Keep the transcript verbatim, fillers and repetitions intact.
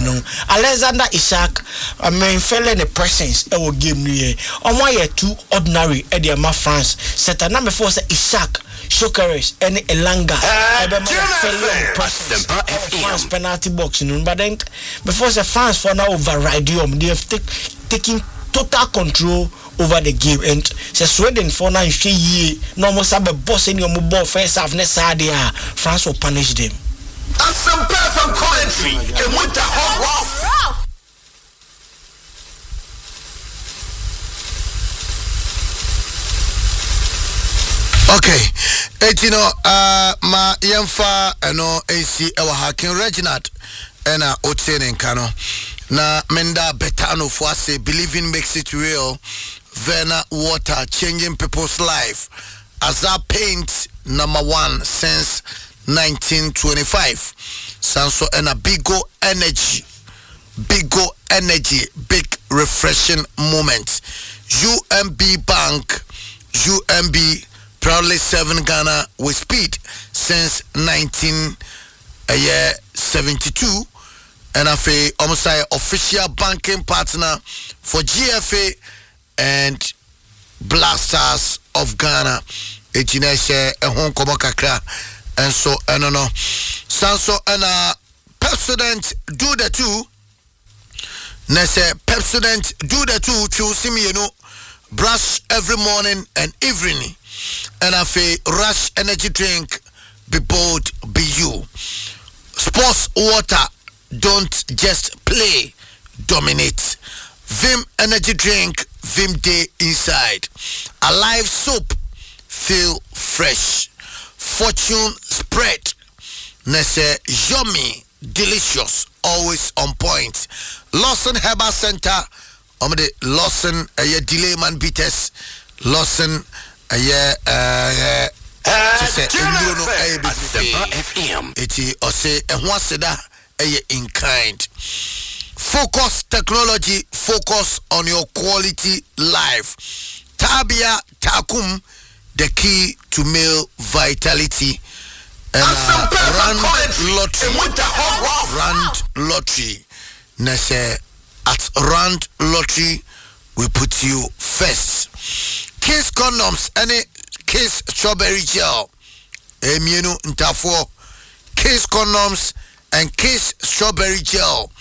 game no Alexander Isak I mean fell in the presence e wo game no ye omo ye too ordinary e dey ma France set na me for say Isak Shokeres and Elanga France penalty box no but then before say France for now override you they have take, taking total control over the game and say Sweden for now ye no mo sabe boss any mo ball first half next Saturday France will punish them. And some perfect commentary and with the hot rough. Okay, et you know, uh, ma yemfa eno A C ewa Hakim Reginald ena otene nkano na menda betano for say believing makes it real. Vena water changing people's life as our paint number one since nineteen twenty-five. Sanso ena bigo energy, bigo energy, big refreshing moment. U M B Bank, U M B. Proudly serving Ghana with speed since nineteen seventy-two, and a almost official banking partner for G F A and Blasters of Ghana. Etineshe e hon komo kakra and so and no sanso and a president do the two. Nese president do the two. Choose me, you know, brush every morning and evening. And I say Rush energy drink, be bold, be you. Sports water, don't just play, dominate. Vim energy drink, Vim day inside. Alive soap, feel fresh. Fortune spread, Nese yummy, delicious, always on point. Lawson Herbal Center, um the Lawson a uh, delay man beaters, Lawson. Yeah, uh, eti ose ehwaseda eye in kind. Focus technology, focus on your quality life. Tabia Takum, the key to male vitality. And uh, Rand Lottery, Rand Lottery. Nese at Rand Lottery, we put you first. Kiss condoms, any Kiss strawberry gel, Emienu Ntafo, Kiss condoms and Kiss strawberry gel.